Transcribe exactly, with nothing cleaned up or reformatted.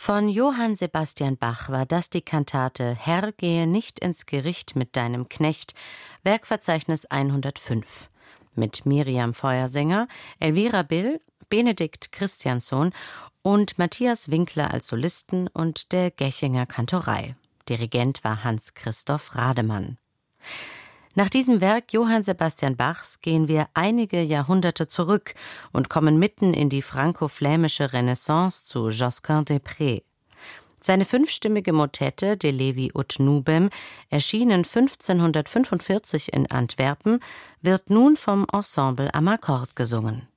Von Johann Sebastian Bach war das die Kantate »Herr, gehe nicht ins Gericht mit deinem Knecht«, Werkverzeichnis hundertfünf. Mit Miriam Feuersänger, Elvira Bill, Benedikt Christiansson und Matthias Winkler als Solisten und der Gechinger Kantorei. Dirigent war Hans-Christoph Rademann. Nach diesem Werk Johann Sebastian Bachs gehen wir einige Jahrhunderte zurück und kommen mitten in die franco-flämische Renaissance zu Josquin des Près. Seine fünfstimmige Motette De Levi ut Nubem, erschienen fünfzehnhundertfünfundvierzig in Antwerpen, wird nun vom Ensemble am Akkord gesungen.